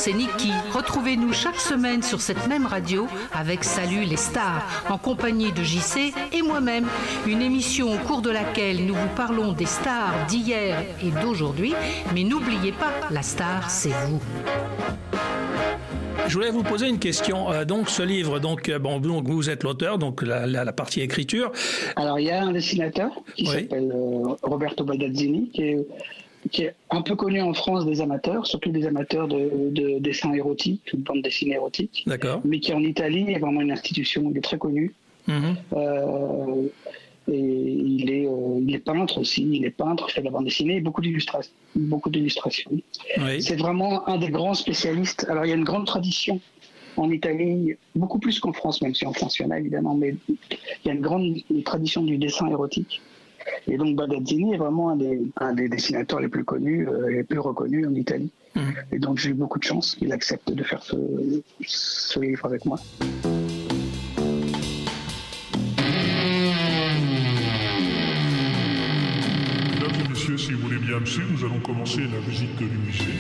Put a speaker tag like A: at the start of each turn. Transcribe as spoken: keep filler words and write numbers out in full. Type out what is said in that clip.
A: c'est Niki. Retrouvez-nous chaque semaine sur cette même radio avec Salut les stars, en compagnie de J C et moi-même. Une émission au cours de laquelle nous vous parlons des stars d'hier et d'aujourd'hui. Mais n'oubliez pas, la star, c'est vous.
B: Je voulais vous poser une question. Euh, donc, ce livre, donc, euh, bon, donc vous êtes l'auteur, donc la, la, la partie écriture.
C: Alors, il y a un dessinateur qui oui. s'appelle euh, Roberto Baldazzini, qui est, qui est un peu connu en France des amateurs, surtout des amateurs de, de dessin érotique, de bande dessinée érotique.
B: D'accord.
C: Mais qui en Italie est vraiment une institution, il est très connu. Mm-hmm. Euh, et il est, euh, il est peintre aussi, il est peintre, il fait de la bande dessinée, beaucoup d'illustrations. Beaucoup d'illustrations. Oui. C'est vraiment un des grands spécialistes. Alors il y a une grande tradition en Italie, beaucoup plus qu'en France, même si en France il y en a évidemment, mais il y a une grande une tradition du dessin érotique. Et donc Baldazzini est vraiment un des, un des dessinateurs les plus connus, euh, les plus reconnus en Italie. Mmh. Et donc j'ai eu beaucoup de chance qu'il accepte de faire ce, ce livre avec moi.
D: Si vous voulez bien me suivre, nous allons commencer la visite du musée.